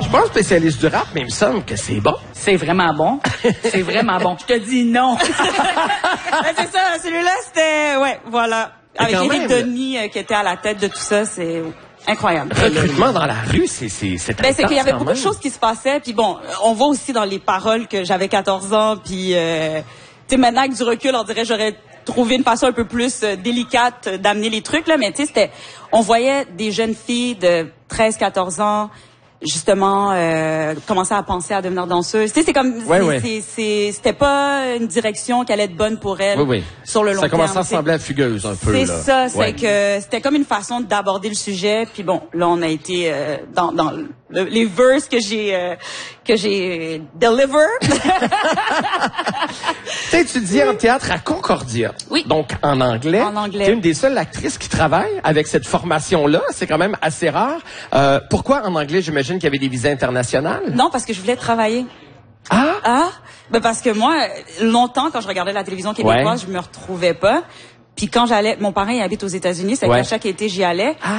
suis pas un spécialiste du rap, mais il me semble que c'est bon. C'est vraiment bon. C'est vraiment bon. Je te dis non. Ben, c'est ça, celui-là, c'était... Ouais, voilà. Avec Éric Denis qui était à la tête de tout ça, c'est incroyable. Recrutement dans la rue, c'est ben, c'est qu'il y avait beaucoup de choses qui se passaient. Puis bon, on voit aussi dans les paroles que j'avais 14 ans. Puis, tu sais, maintenant, avec du recul, on dirait j'aurais trouvé une façon un peu plus délicate d'amener les trucs, là. Mais tu sais, on voyait des jeunes filles de 13, 14 ans... justement commencer à penser à devenir danseuse. Tu sais, c'est comme c'était pas une direction qui allait être bonne pour elle sur le long terme. Ça commençait à ressembler à Fugueuse un peu. C'est ça, c'est que c'était comme une façon d'aborder le sujet. Puis bon, là on a été dans les verses que j'ai deliver. Tu sais, tu dis en théâtre à Concordia. Oui. Donc en anglais. En anglais. Tu es une des seules actrices qui travaille avec cette formation-là. C'est quand même assez rare. Pourquoi en anglais? J'imagine qu'il y avait des visas internationales. Non, parce que je voulais travailler. Ah? Ben parce que moi, longtemps, quand je regardais la télévision québécoise, je me retrouvais pas. Puis quand j'allais, mon parrain il habite aux États-Unis, c'est qu'à chaque été j'y allais.